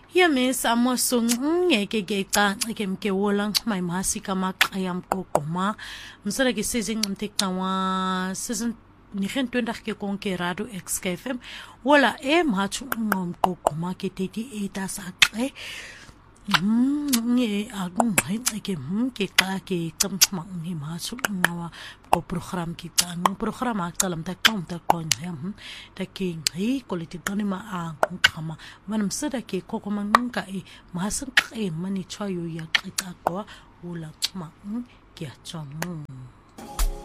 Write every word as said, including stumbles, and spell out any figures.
Yamis amosung ngeke ke ca ke mke wolang my masika maqayam qoqoma msala ke sizing mtekta wa season nigen twenty ke konke radio X K F M wala e mathu ngom qoqoma ke thirty-eight asaqe nge agung hai ke ke ka ke tsamma ngi mathu ngawa ko program kita no program aqalam ta kom ta kon yam ta ke ngi quality tani ma a kama manam sada ke koko manga e masan e mani chayo ya qita ko wala ma ke chamu